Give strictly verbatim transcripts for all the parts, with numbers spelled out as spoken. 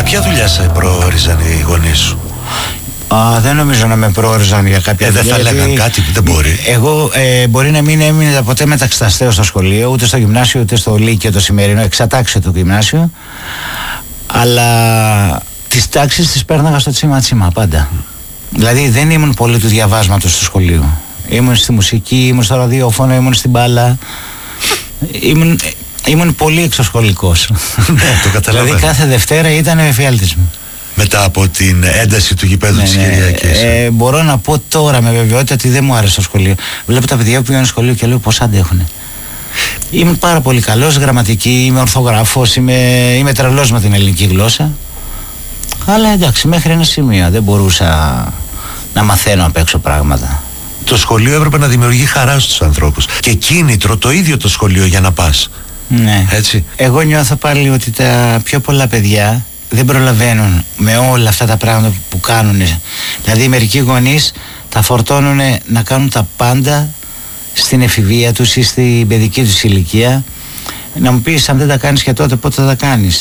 ποια δουλειά σε προόριζαν οι γονείς σου? Α, δεν νομίζω να με προόριζαν για κάποια ε, δουλειά. Δεν θα λέγαν κάτι που δεν μπορεί. Εγώ ε, μπορεί να μην έμεινε ποτέ μεταξυταστέο στο σχολείο, ούτε στο γυμνάσιο, ούτε στο λύκειο το σημερινό, εξατάξιο του γυμνάσιο. Αλλά τις τάξεις τις πέρναγα στο τσίμα τσίμα πάντα. Mm. Δηλαδή δεν ήμουν πολύ του διαβάσματος στο σχολείο. Ήμουν στη μουσική, ήμουν στο ραδιόφωνο, ήμουν στην μπάλα. Ήμουν, ήμουν πολύ εξωσχολικός. Ναι, το καταλαβαίνω. Δηλαδή κάθε Δευτέρα ήταν εφιάλτης μου. Μετά από την ένταση του γηπέδου ναι, της ναι, Κυριακής. Ε, μπορώ να πω τώρα με βεβαιότητα ότι δεν μου άρεσε το σχολείο. Βλέπω τα παιδιά που πηγαίνουν στο σχολείο και λέω πώς αντέχουνε. Είμαι πάρα πολύ καλός, γραμματική, είμαι ορθογράφος, είμαι, είμαι τρελός με την ελληνική γλώσσα. Αλλά εντάξει, μέχρι ένα σημείο δεν μπορούσα να μαθαίνω απ' έξω πράγματα. Το σχολείο έπρεπε να δημιουργεί χαρά στους ανθρώπους και κίνητρο το ίδιο το σχολείο για να πας. Ναι. Έτσι. Εγώ νιώθω πάλι ότι τα πιο πολλά παιδιά δεν προλαβαίνουν με όλα αυτά τα πράγματα που κάνουν. Δηλαδή μερικοί γονείς τα φορτώνουν να κάνουν τα πάντα στην εφηβεία τους ή στην παιδική τους ηλικία. Να μου πεις, αν δεν τα κάνεις και τότε, πότε θα τα κάνεις?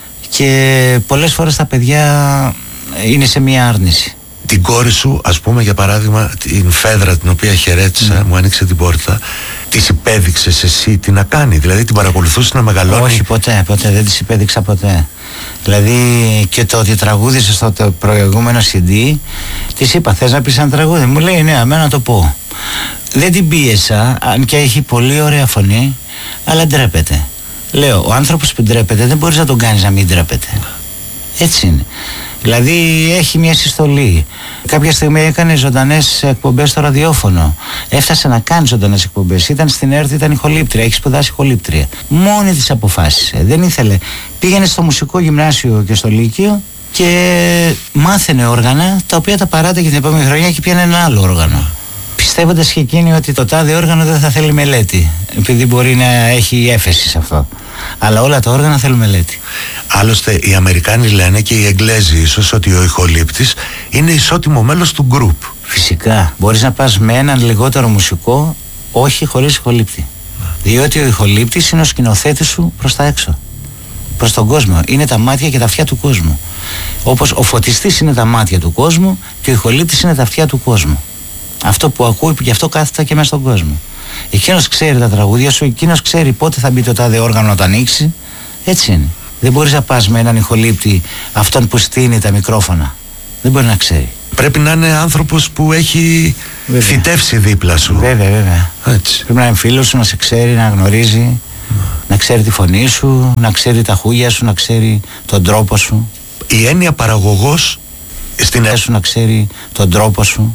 Και πολλές φορές τα παιδιά είναι σε μία άρνηση. Την κόρη σου, ας πούμε, για παράδειγμα, την Φέδρα, την οποία χαιρέτησα, mm. μου άνοιξε την πόρτα, της υπέδειξες εσύ τι να κάνει? Δηλαδή την παρακολουθούσε να μεγαλώνει? Όχι, ποτέ, ποτέ, δεν της υπέδειξα ποτέ. Δηλαδή και το ότι τραγούδισε στο το προηγούμενο σι ντι, της είπα, θες να πεις ένα τραγούδι? Μου λέει ναι, αμένα να το πω. Δεν την πίεσα, αν και έχει πολύ ωραία φωνή, αλλά ντρέπεται. Λέω, ο άνθρωπος που ντρέπεται δεν μπορείς να τον κάνεις να μην ντρέπεται. Έτσι είναι. Δηλαδή έχει μια συστολή. Κάποια στιγμή έκανε ζωντανές εκπομπές στο ραδιόφωνο. Έφτασε να κάνει ζωντανές εκπομπές. Ήταν στην ΕΡΤ, ήταν ηχολήπτρια. Έχει σπουδάσει ηχολήπτρια. Μόνη της αποφάσισε. Δεν ήθελε. Πήγαινε στο μουσικό γυμνάσιο και στο λύκειο και μάθαινε όργανα τα οποία τα παράτα και την επόμενη χρονιά και πιάνε ένα άλλο όργανο. Πιστεύοντας και εκείνη ότι το τάδε όργανο δεν θα θέλει μελέτη. Επειδή μπορεί να έχει έφεση σε αυτό. Αλλά όλα τα όργανα θέλουν μελέτη. Άλλωστε οι Αμερικάνοι λένε και οι Εγγλέζοι ίσως ότι ο ηχολήπτης είναι ισότιμο μέλος του γκρουπ. Φυσικά. Μπορείς να πας με έναν λιγότερο μουσικό, όχι χωρίς ηχολήπτη. Διότι ο ηχολήπτης είναι ο σκηνοθέτης σου προς τα έξω. Προς τον κόσμο. Είναι τα μάτια και τα αυτιά του κόσμου. Όπως ο φωτιστής είναι τα μάτια του κόσμου και ο ηχολήπτης είναι τα αυτιά του κόσμου. Αυτό που ακούει, γι' αυτό κάθεται και μέσα στον κόσμο. Εκείνος ξέρει τα τραγούδια σου, εκείνος ξέρει πότε θα μπει το τάδε όργανο όταν ανοίξει. Έτσι είναι. Δεν μπορείς να πας με έναν ηχολήπτη, αυτόν που στείνει τα μικρόφωνα. Δεν μπορεί να ξέρει. Πρέπει να είναι άνθρωπος που έχει βέβαια φυτεύσει δίπλα σου. Βέβαια, βέβαια. Έτσι. Πρέπει να είναι φίλος σου, να σε ξέρει, να γνωρίζει, mm. να ξέρει τη φωνή σου, να ξέρει τα χούγια σου, να ξέρει τον τρόπο σου. Η έννοια παραγωγός στην σου να ξέρει τον τρόπο σου.